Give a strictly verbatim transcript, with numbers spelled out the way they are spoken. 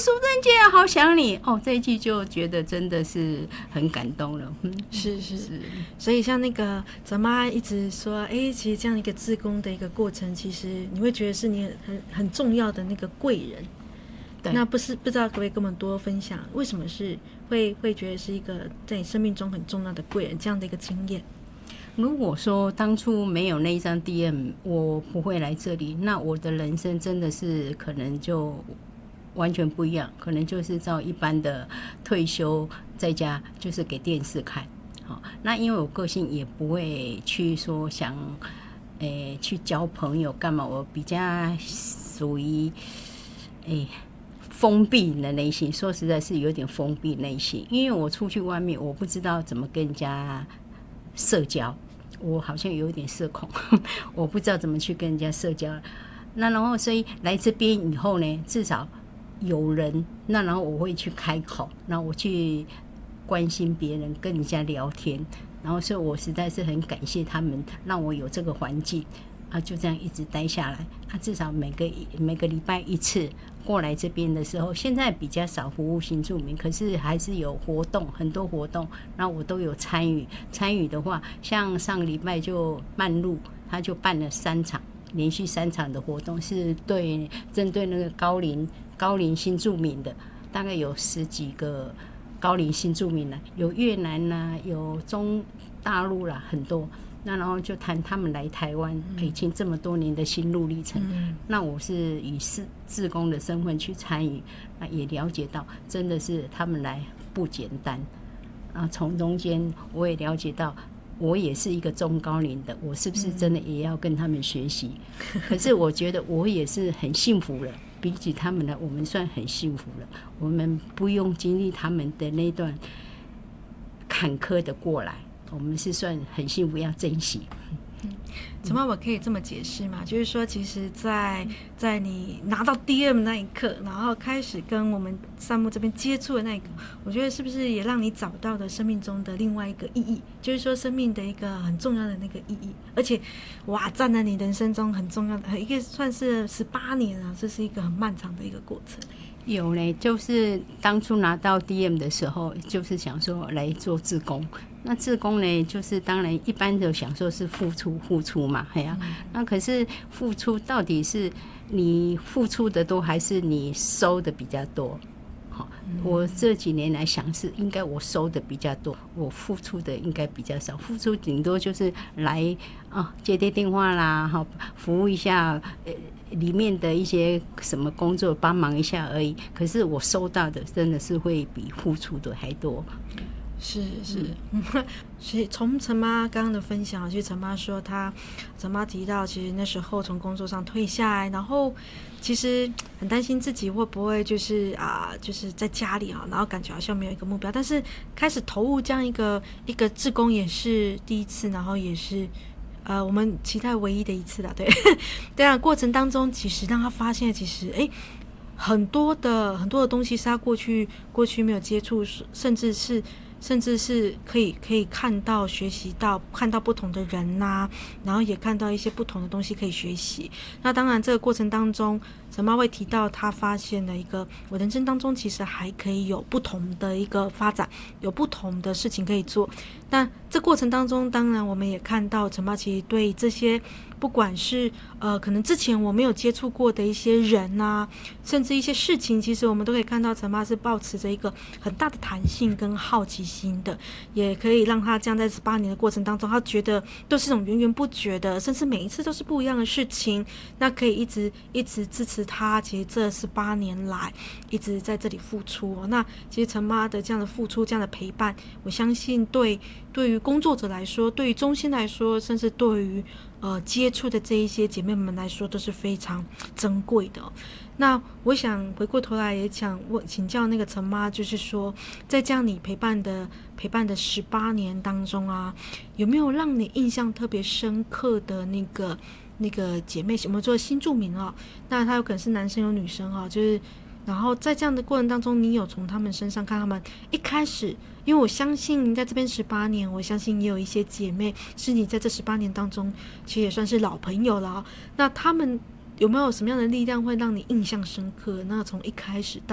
淑珍姐好想你哦，这一句就觉得真的是很感动了。嗯， 是是是，所以像那个泽妈一直说，哎，其实这样一个志工的一个过程，其实你会觉得是你很很很重要的那个贵人。那不是不知道可不可以跟我们多分享，为什么是会会觉得是一个在你生命中很重要的贵人这样的一个经验？ 如果说当初没有那一张 D M， 我不会来这里，那我的人生真的是可能就完全不一样，可能就是照一般的退休在家，就是给电视看。好，那因为我个性也不会去说想，诶、去交朋友干嘛，我比较属于，诶。封闭的内心，说实在是有点封闭内心，因为我出去外面，我不知道怎么跟人家社交，我好像有点社恐，我不知道怎么去跟人家社交。那然后所以来这边以后呢，至少有人，那然后我会去开口，然后我去关心别人，跟人家聊天，然后所以我实在是很感谢他们，让我有这个环境。啊，就这样一直待下来。啊，至少每个每个礼拜一次过来这边的时候，现在比较少服务新住民，可是还是有活动，很多活动，然后我都有参与。参与的话，像上个礼拜就漫路，他就办了三场，连续三场的活动，是对针对那个高龄高龄新住民的，大概有十几个高龄新住民啦，有越南啦，有中大陆啦，很多。那然后就谈他们来台湾已经这么多年的心路历程，嗯、那我是以是志工的身份去参与，那也了解到真的是他们来不简单，啊，从中间我也了解到，我也是一个中高龄的，我是不是真的也要跟他们学习？嗯、可是我觉得我也是很幸福了，比起他们呢，我们算很幸福了，我们不用经历他们的那段坎坷的过来。我们是算很幸福，要珍惜。 怎么我可以这么解释吗？就是说，其实在在你拿到 D M 那一刻，然后开始跟我们善牧这边接触的那一刻，我觉得是不是也让你找到了生命中的另外一个意义？就是说，生命的一个很重要的那个意义，而且哇，占了你人生中很重要的一个，算是十八年啊，这是一个很漫长的一个过程。 有嘞，就是当初拿到 D M 的时候，就是想说来做志工。那志工呢，就是当然一般的想说是付出付出嘛，哎呀、啊，那可是付出到底是你付出的多，还是你收的比较多？好，我这几年来想是应该我收的比较多，我付出的应该比较少，付出顶多就是来啊接接电话啦，哈，服务一下呃里面的一些什么工作帮忙一下而已。可是我收到的真的是会比付出的还多。 是是，嗯、所以从陈妈刚刚的分享，其实陈妈说她，陈妈提到，其实那时候从工作上退下来，然后其实很担心自己会不会就是啊、呃，就是在家里啊，然后感觉好像没有一个目标，但是开始投入这样一个一个志工也是第一次，然后也是。呃，我们期待唯一的一次啦，对，对啊，过程当中其实让他发现，其实哎，很多的很多的东西是他过去过去没有接触，甚至是甚至是可以可以看到、学习到、看到不同的人呐、啊，然后也看到一些不同的东西可以学习。那当然，这个过程当中，陈妈会提到他发现了一个，我人生当中其实还可以有不同的一个发展，有不同的事情可以做。那这过程当中，当然我们也看到陈妈其实对这些。不管是呃，可能之前我没有接触过的一些人啊，甚至一些事情，其实我们都可以看到陈妈是抱持着一个很大的弹性跟好奇心的，也可以让他这样在十八年的过程当中，他觉得都是一种源源不绝的，甚至每一次都是不一样的事情，那可以一直一直支持他。其实这十八年来一直在这里付出、哦，那其实陈妈的这样的付出、这样的陪伴，我相信对对于工作者来说，对于中心来说，甚至对于呃，接触的这一些姐妹们来说都是非常珍贵的、哦。那我想回过头来也想问请教那个陈妈，就是说，在这样你陪伴的陪伴的十八年当中啊，有没有让你印象特别深刻的那个那个姐妹？我们做新住民哦，那她有可能是男生有女生哦，就是。然后在这样的过程当中，你有从他们身上看他们一开始，因为我相信你在这边十八年，我相信也有一些姐妹是你在这十八年当中，其实也算是老朋友了、哦。那他们有没有什么样的力量会让你印象深刻？那从一开始到